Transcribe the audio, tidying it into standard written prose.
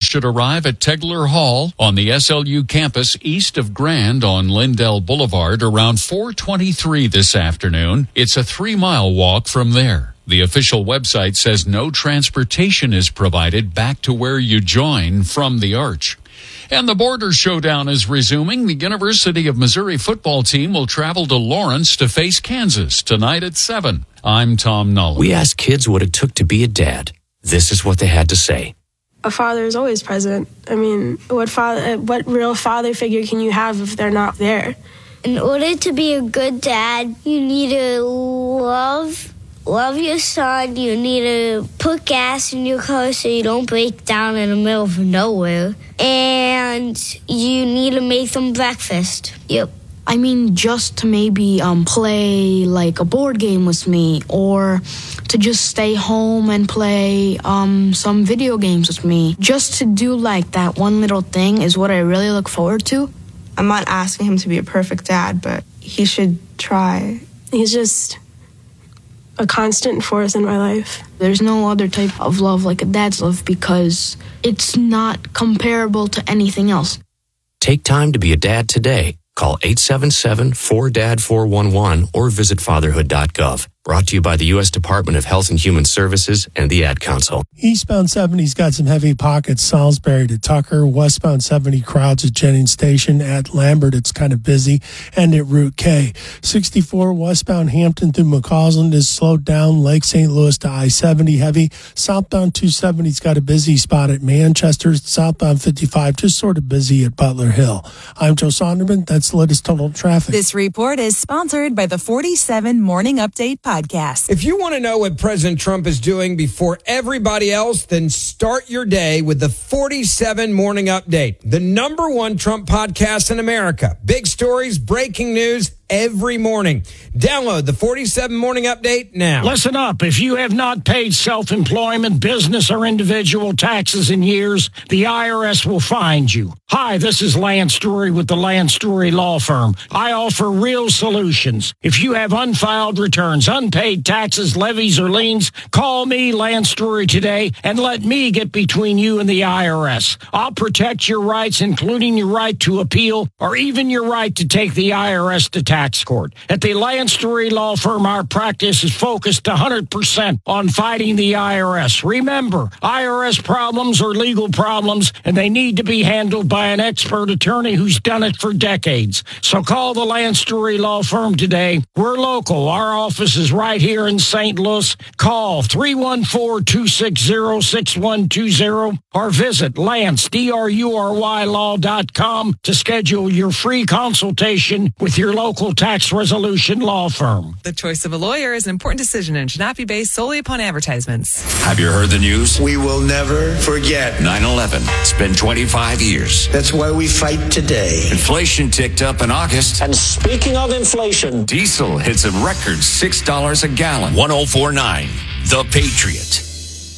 should arrive at Tegler Hall on the SLU campus east of Grand on Lindell Boulevard around 4:23 this afternoon. It's a 3-mile walk from there. The official website says no transportation is provided back to where you join from the arch. And the border showdown is resuming. The University of Missouri football team will travel to Lawrence to face Kansas tonight at 7. I'm Tom Nolan. We asked kids what it took to be a dad. This is what they had to say. A father is always present. I mean, what real father figure can you have if they're not there? In order to be a good dad, you need to love your son. You need to put gas in your car so you don't break down in the middle of nowhere. And you need to make them breakfast. Yep. I mean, just to maybe play like a board game with me, or to just stay home and play some video games with me. Just to do like that one little thing is what I really look forward to. I'm not asking him to be a perfect dad, but he should try. He's just a constant force in my life. There's no other type of love like a dad's love because it's not comparable to anything else. Take time to be a dad today. Call 877-4DAD-411 or visit fatherhood.gov. Brought to you by the U.S. Department of Health and Human Services and the Ad Council. Eastbound 70's got some heavy pockets, Salisbury to Tucker. Westbound 70 crowds at Jennings Station. At Lambert, it's kind of busy. And at Route K. 64 westbound Hampton through McCausland is slowed down. Lake St. Louis to I-70 heavy. Southbound 270's got a busy spot at Manchester. Southbound 55 just sort of busy at Butler Hill. I'm Joe Sonderman. That's the latest total traffic. This report is sponsored by the 47 Morning Update podcast. If you want to know what President Trump is doing before everybody else, then start your day with the 47 Morning Update, the #1 Trump podcast in America. Big stories, breaking news every morning. Download the 47 Morning Update now. Listen up. If you have not paid self-employment, business, or individual taxes in years, the IRS will find you. Hi, this is Lance Drury with the Lance Drury Law Firm. I offer real solutions. If you have unfiled returns, unpaid taxes, levies, or liens, call me, Lance Drury, today and let me get between you and the IRS. I'll protect your rights, including your right to appeal or even your right to take the IRS to tax court. At the Lance Drury Law Firm, our practice is focused 100% on fighting the IRS. Remember, IRS problems are legal problems, and they need to be handled by an expert attorney who's done it for decades. So call the Lance Drury Law Firm today. We're local. Our office is right here in St. Louis. Call 314-260-6120 or visit LanceDruryLaw.com to schedule your free consultation with your local tax resolution law firm. The choice of a lawyer is an important decision and should not be based solely upon advertisements. Have you heard the news? We will never forget 9/11. It's been 25 years. That's why we fight today. Inflation ticked up in August. And speaking of inflation, diesel hits a record $6 a gallon. 104.9 The Patriot.